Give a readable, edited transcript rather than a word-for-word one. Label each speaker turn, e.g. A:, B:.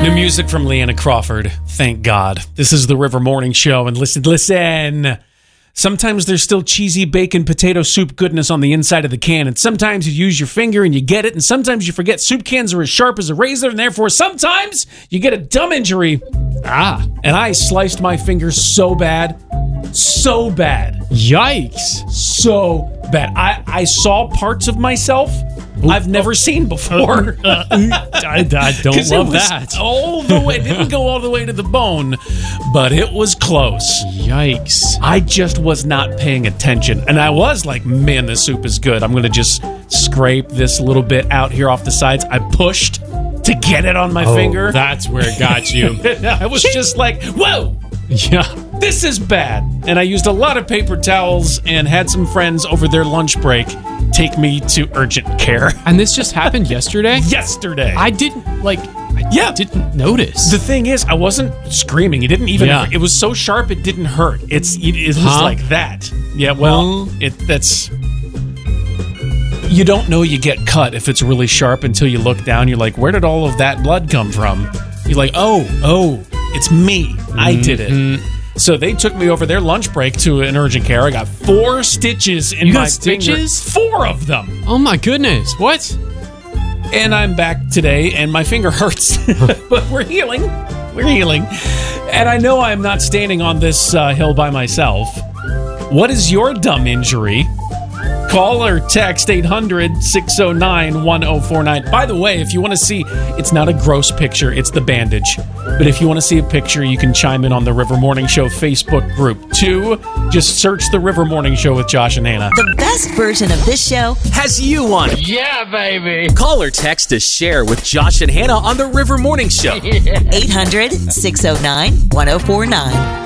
A: New music from Leanna Crawford. Thank God. This is the River Morning Show, and listen. Sometimes there's still cheesy bacon potato soup goodness on the inside of the can, and sometimes you use your finger and you get it, and sometimes you forget soup cans are as sharp as a razor, and therefore sometimes you get a dumb injury. And I sliced my finger so bad.
B: Yikes.
A: So bad. I saw parts of myself I've never seen before.
B: I don't love that.
A: All the way, it didn't go all the way to the bone, but it was close.
B: Yikes.
A: I just was not paying attention. And I was like, man, this soup is good. I'm going to just scrape this little bit out here off the sides. I pushed to get it on my finger.
B: That's where it got you.
A: I was just like, whoa.
B: Yeah.
A: This is bad. And I used a lot of paper towels and had some friends over their lunch break take me to urgent care.
B: And this just happened yesterday?
A: Yesterday.
B: I didn't didn't notice.
A: The thing is, I wasn't screaming. It didn't even hurt. It was so sharp it didn't hurt. It was like that. Yeah, well, that's... You don't know you get cut if it's really sharp until you look down. You're like, where did all of that blood come from? You're like, oh, it's me. I did it. So they took me over their lunch break to an urgent care. I got 4 stitches in my
B: stitches?
A: finger. 4 of them.
B: Oh my goodness. What?
A: And I'm back today, and my finger hurts. But we're healing. And I know I'm not standing on this hill by myself. What is your dumb injury? Call or text 800-609-1049. By the way, if you want to see, it's not a gross picture, it's the bandage. But if you want to see a picture, you can chime in on the River Morning Show Facebook group. 2, just search the River Morning Show with Josh and Hannah.
C: The best version of this show
D: has you on it.
B: Yeah, baby.
D: Call or text to share with Josh and Hannah on the River Morning Show.
C: 800-609-1049.